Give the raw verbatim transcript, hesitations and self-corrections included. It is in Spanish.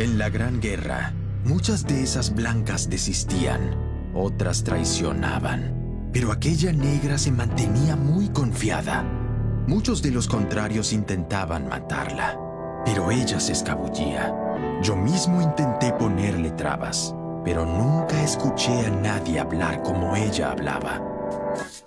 En la Gran Guerra, muchas de esas blancas desistían, otras traicionaban, pero aquella negra se mantenía muy confiada. Muchos de los contrarios intentaban matarla, pero ella se escabullía. Yo mismo intenté ponerle trabas, pero nunca escuché a nadie hablar como ella hablaba.